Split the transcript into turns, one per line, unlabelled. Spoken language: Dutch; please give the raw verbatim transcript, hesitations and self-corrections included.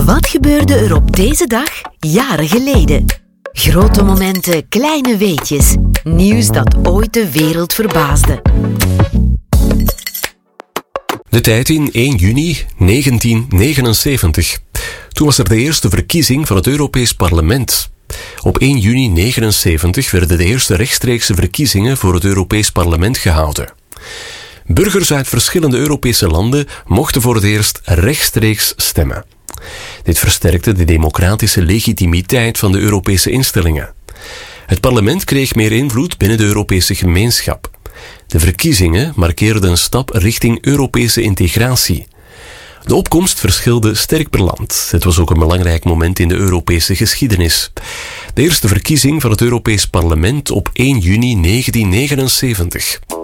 Wat gebeurde er op deze dag jaren geleden? Grote momenten, kleine weetjes. Nieuws dat ooit de wereld verbaasde.
De tijd in één juni negentien negenenzeventig. Toen was er de eerste verkiezing van het Europees Parlement. Op één juni negenenzeventig werden de eerste rechtstreekse verkiezingen voor het Europees Parlement gehouden. Burgers uit verschillende Europese landen mochten voor het eerst rechtstreeks stemmen. Dit versterkte de democratische legitimiteit van de Europese instellingen. Het parlement kreeg meer invloed binnen de Europese gemeenschap. De verkiezingen markeerden een stap richting Europese integratie. De opkomst verschilde sterk per land. Het was ook een belangrijk moment in de Europese geschiedenis. De eerste verkiezing van het Europees Parlement op één juni negentien negenenzeventig.